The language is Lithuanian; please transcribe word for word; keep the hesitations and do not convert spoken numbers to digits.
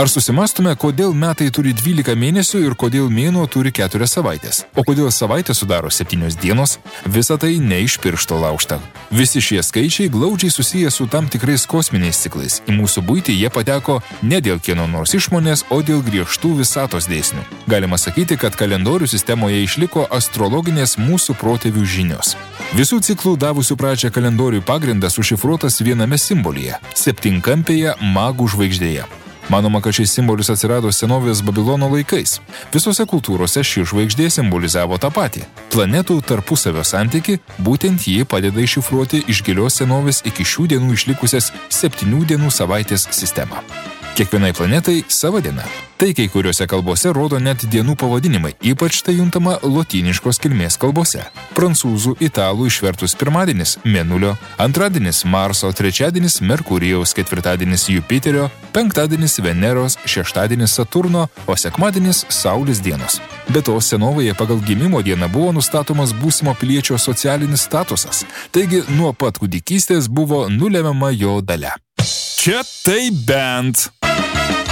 Ar susimastume, kodėl metai turi dvylika mėnesių ir kodėl mėnuo turi keturias savaitės? O kodėl savaitė sudaro septynios dienos? Visa tai ne iš piršto laužta. Visi šie skaičiai glaudžiai susiję su tam tikrais kosminiais ciklais. Į mūsų buitį jie pateko ne dėl kieno nors išmonės, o dėl griežtų visatos dėsnių. Galima sakyti, kad kalendorių sistemoje išliko astrologinės mūsų protėvių žinios. Visų ciklų davusių pradžią kalendorių pagrindas užšifruotas viename simbolyje – septynkampėje magų žvaigždėje. Manoma, kad šis simbolis atsirado senovės Babilono laikais. Visose kultūrose ši žvaigždė simbolizavo tą patį – planetų tarpusavio santykį, būtent jį padeda iššifruoti iš gilios senovės iki šių dienų išlikusias septynių dienų savaitės sistemą. Kiekvienai planetai sava diena. Tai kai kuriuose kalbose rodo net dienų pavadinimai, ypač tai juntama lotyniškos kilmės kalbose. Prancūzų, italų išvertus pirmadienis – Mėnulio, antradienis – Marso, trečiadienis – Merkurijaus, ketvirtadienis – Jupiterio, penktadienis – Veneros, šeštadienis – Saturno, o sekmadienis – Saulės dienos. Be to, senovėje pagal gimimo dieną buvo nustatomas būsimo piliečio socialinis statusas, taigi nuo pat kūdikystės buvo nulemiama jo dalia. Čia tai bent.